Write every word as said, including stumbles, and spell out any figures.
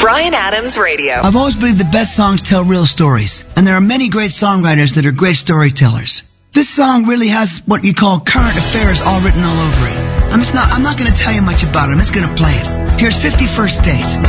Bryan Adams Radio. I've always believed the best songs tell real stories, and there are many great songwriters that are great storytellers. This song really has what you call current affairs all written all over it. I'm just not, I'm not going to tell you much about it. I'm just going to play it. Here's fifty-first Date.